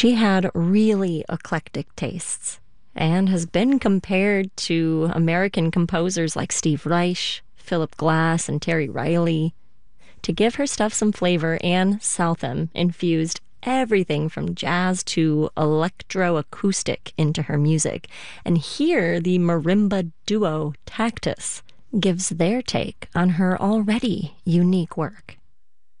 She had really eclectic tastes and has been compared to American composers like Steve Reich, Philip Glass, and Terry Riley. To give her stuff some flavor, Anne Southam infused everything from jazz to electroacoustic into her music. And here, the marimba duo Tactus gives their take on her already unique work.